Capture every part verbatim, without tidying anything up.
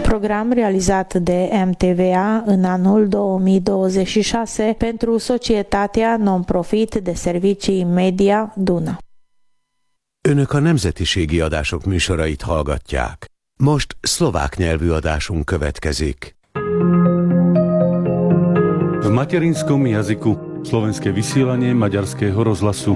program realizat de M T V A în anul două mii douăzeci și șase pentru Societatea Non-Profit de Servicii Media Duna. Önök a nemzetiségi adások műsorait hallgatják. Most szlovák nyelvű adásunk következik. V materinskom jazyku slovenské vysielanie Maďarského rozhlasu.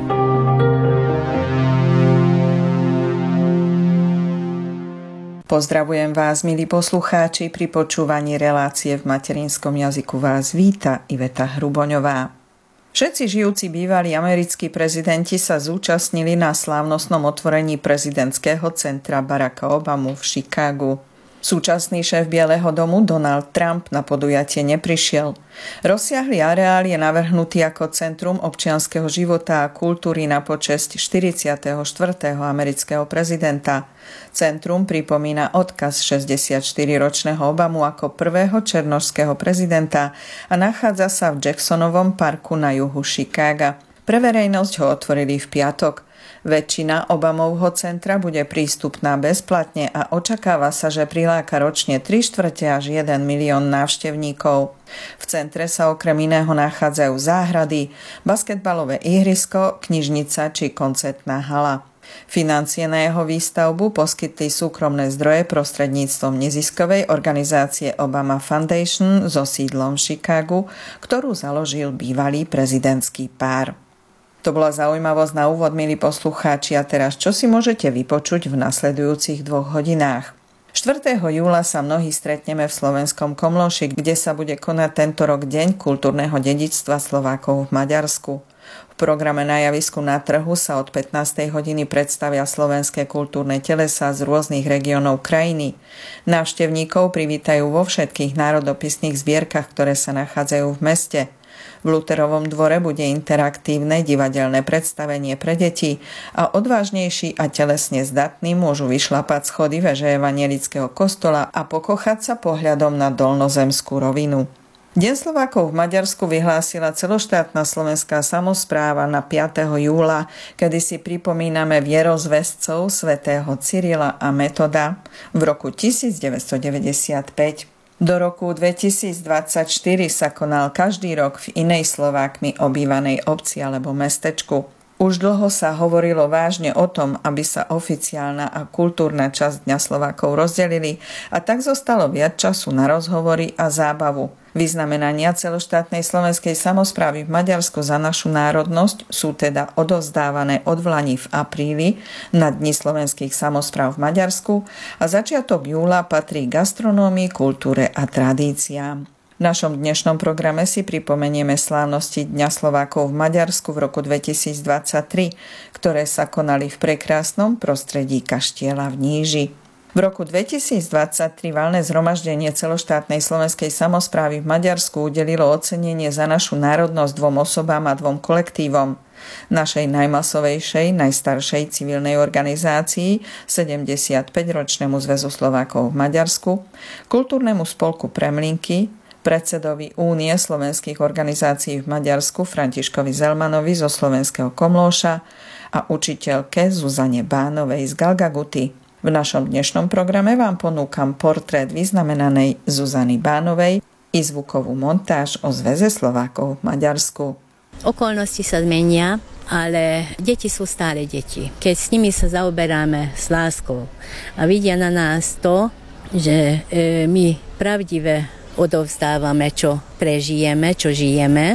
Pozdravujem vás, milí poslucháči, pri počúvaní relácie v materinskom jazyku vás víta Iveta Hruboňová. Všetci žijúci bývalí americkí prezidenti sa zúčastnili na slávnostnom otvorení prezidentského centra Baracka Obamu v Chicagu. Súčasný šéf Bieleho domu Donald Trump na podujatie neprišiel. Rozsiahly areál je navrhnutý ako centrum občianskeho života a kultúry na počesť štyridsiateho štvrtého amerického prezidenta. Centrum pripomína odkaz šesťdesiatštyriročného Obamu ako prvého černošského prezidenta a nachádza sa v Jacksonovom parku na juhu Chicaga. Pre verejnosť ho otvorili v piatok. Väčšina Obamovho centra bude prístupná bezplatne a očakáva sa, že priláka ročne tri štvrte až jeden milión návštevníkov. V centre sa okrem iného nachádzajú záhrady, basketbalové ihrisko, knižnica či koncertná hala. Financie na jeho výstavbu poskytli súkromné zdroje prostredníctvom neziskovej organizácie Obama Foundation so sídlom v Chicagu, ktorú založil bývalý prezidentský pár. To bola zaujímavosť na úvod, milí poslucháči, a teraz čo si môžete vypočuť v nasledujúcich dvoch hodinách. štvrtého júla sa mnohí stretneme v slovenskom Komlóši, kde sa bude konať tento rok Deň kultúrneho dedičstva Slovákov v Maďarsku. V programe Na javisku na trhu sa od pätnástej hodiny predstavia slovenské kultúrne telesá z rôznych regiónov krajiny. Návštevníkov privítajú vo všetkých národopisných zbierkach, ktoré sa nachádzajú v meste. V Luterovom dvore bude interaktívne divadelné predstavenie pre deti a odvážnejší a telesne zdatní môžu vyšlapať schody veže evanielického kostola a pokochať sa pohľadom na dolnozemskú rovinu. Deň Slovákov v Maďarsku vyhlásila celoštátna slovenská samospráva na piateho júla, kedy si pripomíname vierozvescov svätého Cyrila a Metoda v roku devätnásťstodeväťdesiatpäť. Do roku dvetisícdvadsaťštyri sa konal každý rok v inej Slovákmi obývanej obci alebo mestečku. Už dlho sa hovorilo vážne o tom, aby sa oficiálna a kultúrna časť Dňa Slovákov rozdelili a tak zostalo viac času na rozhovory a zábavu. Vyznamenania celoštátnej slovenskej samosprávy v Maďarsku za našu národnosť sú teda odovzdávané od vlaní v apríli na Dni slovenských samospráv v Maďarsku a začiatok júla patrí gastronómii, kultúre a tradíciám. V našom dnešnom programe si pripomenieme slávnosti Dňa Slovákov v Maďarsku v roku dvetisícdvadsaťtri, ktoré sa konali v prekrásnom prostredí Kaštieľa v Níži. V roku dvetisícdvadsaťtri valné zhromaždenie celoštátnej slovenskej samosprávy v Maďarsku udelilo ocenenie za našu národnosť dvom osobám a dvom kolektívom. Našej najmasovejšej, najstaršej civilnej organizácii, sedemdesiatpäťročnému Zväzu Slovákov v Maďarsku, kultúrnemu spolku Premlinky, predsedovi Únie slovenských organizácií v Maďarsku Františkovi Zelmanovi zo slovenského Komlóša a učiteľke Zuzane Bánovej z Galgaguty. V našom dnešnom programe vám ponúkam portrét vyznamenanej Zuzany Bánovej i zvukovú montáž o Zväze Slovákov v Maďarsku. Okolnosti sa zmenia, ale deti sú stále deti. Keď s nimi sa zaoberáme s láskou a vidia na nás to, že e, my pravdive odovzdávame, čo prežijeme, čo žijeme,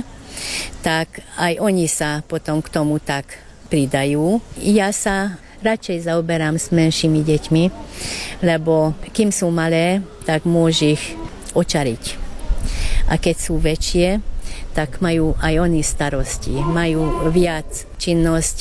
tak aj oni sa potom k tomu tak pridajú. Ja sa radšej zaoberám s menšími deťmi, lebo kým sú malé, tak môžu ich očariť. A keď sú väčšie, tak majú aj oni starosti, majú viac činností.